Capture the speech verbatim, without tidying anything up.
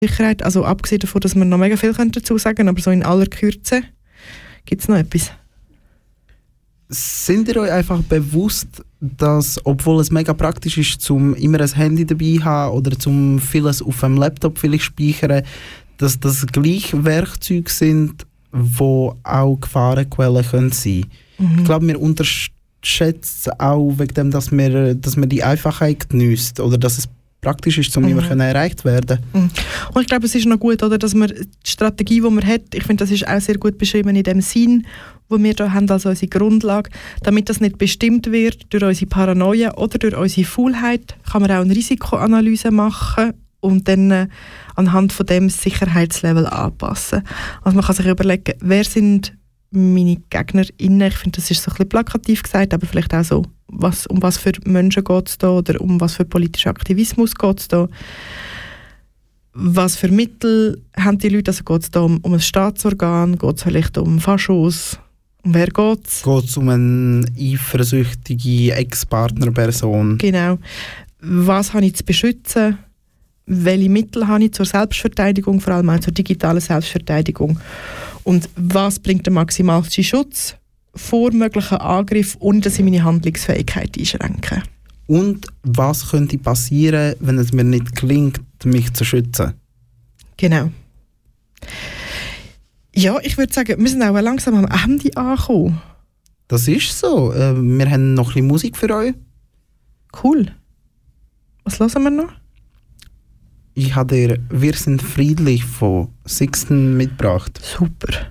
Sicherheit, also abgesehen davon, dass wir noch mega viel dazu sagen können, aber so in aller Kürze, gibt es noch etwas? Sind ihr euch einfach bewusst, dass, obwohl es mega praktisch ist, zum immer ein Handy dabei zu haben oder zum vieles auf dem Laptop vielleicht speichern, dass das gleich Werkzeuge sind, die auch Gefahrenquellen können sein können? Mhm. Ich glaube, wir unterschätzen auch wegen dem, dass wir, dass wir die Einfachheit geniessen oder dass es praktisch ist, um mhm. immer erreicht werden. Mhm. Und ich glaube, es ist noch gut, oder, dass man die Strategie, die man hat, ich finde, das ist auch sehr gut beschrieben in dem Sinn, wo wir da haben, also unsere Grundlage, damit das nicht bestimmt wird durch unsere Paranoia oder durch unsere Faulheit, kann man auch eine Risikoanalyse machen und dann äh, anhand von dem das Sicherheitslevel anpassen. Also man kann sich überlegen, wer sind meine GegnerInnen, ich finde, das ist so ein bisschen plakativ gesagt, aber vielleicht auch so, was, um was für Menschen geht es da oder um was für politischen Aktivismus geht es da. Was für Mittel haben die Leute, also geht es da um, um ein Staatsorgan, geht es vielleicht um Faschos, um wer geht es? Geht es um eine eifersüchtige Ex-Partnerperson? Genau. Was habe ich zu beschützen? Welche Mittel habe ich zur Selbstverteidigung, vor allem auch zur digitalen Selbstverteidigung? Und was bringt den maximalsten Schutz vor möglichen Angriffen, ohne dass ich meine Handlungsfähigkeit einschränke? Und was könnte passieren, wenn es mir nicht gelingt, mich zu schützen? Genau. Ja, ich würde sagen, wir sind auch langsam am Ende angekommen. Das ist so. Äh, wir haben noch ein bisschen Musik für euch. Cool. Was hören wir noch? Ich habe dir «Wir sind friedlich» von Sixten mitgebracht. Super.